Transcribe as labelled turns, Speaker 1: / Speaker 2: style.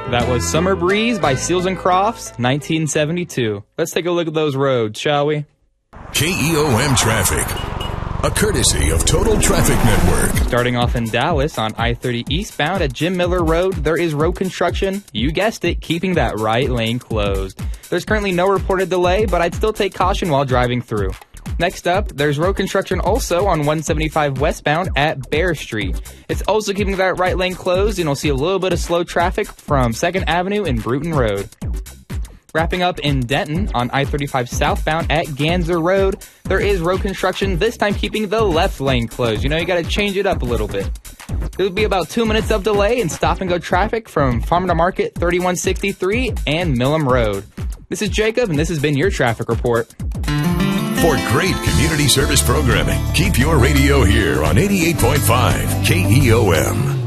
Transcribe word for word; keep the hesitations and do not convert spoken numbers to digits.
Speaker 1: That was Summer Breeze by Seals and Crofts, nineteen seventy-two. Let's take a look at those roads, shall we?
Speaker 2: K E O M Traffic, a courtesy of Total Traffic Network.
Speaker 1: Starting off in Dallas on I thirty eastbound at Jim Miller Road, there is road construction, you guessed it, keeping that right lane closed. There's currently no reported delay, but I'd still take caution while driving through. Next up, there's road construction also on one seventy-five westbound at Bear Street. It's also keeping that right lane closed, and you'll see a little bit of slow traffic from second Avenue and Bruton Road. Wrapping up in Denton on I thirty-five southbound at Ganser Road, there is road construction, this time keeping the left lane closed. You know, you gotta change it up a little bit. There'll be about two minutes of delay in stop-and-go traffic from Farm to Market thirty-one sixty-three and Millam Road. This is Jacob, and this has been your traffic report.
Speaker 2: For great community service programming, keep your radio here on eighty-eight point five K E O M.